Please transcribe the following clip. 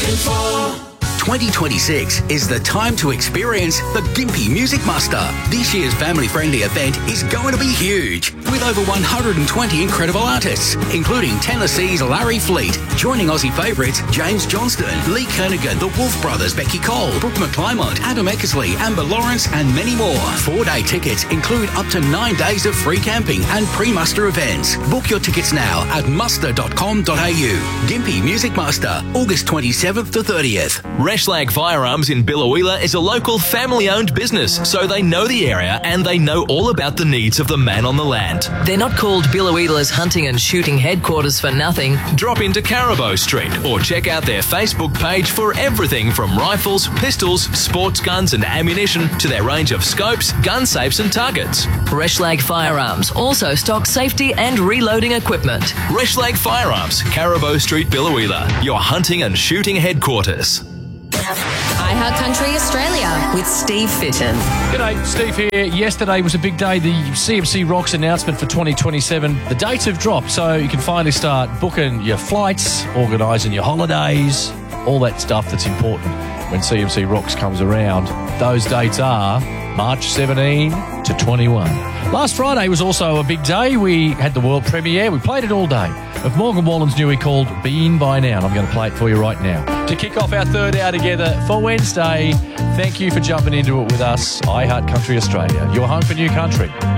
2026 is the time to experience the Gympie Music Muster. This year's family-friendly event is going to be huge, with over 120 incredible artists, including Tennessee's Larry Fleet, joining Aussie favourites James Johnston, Lee Kernaghan, the Wolf Brothers, Becky Cole, Brooke McClymont, Adam Eckersley, Amber Lawrence, and many more. 4-day tickets include up to 9 days of free camping and pre-muster events. Book your tickets now at muster.com.au. Gympie Music Muster, August 27th to 30th. Reshlag Firearms in Billawheeler is a local family-owned business, so they know the area and they know all about the needs of the man on the land. They're not called Billawheeler's hunting and shooting headquarters for nothing. Drop into Carabo Street or check out their Facebook page for everything from rifles, pistols, sports guns and ammunition to their range of scopes, gun safes and targets. Reshlag Firearms also stocks safety and reloading equipment. Reshlag Firearms, Carabo Street, Billawheeler, your hunting and shooting headquarters. iHeart Country Australia with Steve Fitton. G'day, Steve here. Yesterday was a big day, the CMC Rocks announcement for 2027. The dates have dropped, so you can finally start booking your flights, organising your holidays, all that stuff that's important when CMC Rocks comes around. Those dates are March 17 to 21. Last Friday was also a big day. We had the world premiere. We played it all day of Morgan Wallen's newly called Been By Now. And I'm going to play it for you right now. To kick off our third hour together for Wednesday, thank you for jumping into it with us. iHeart Country Australia, your home for new country.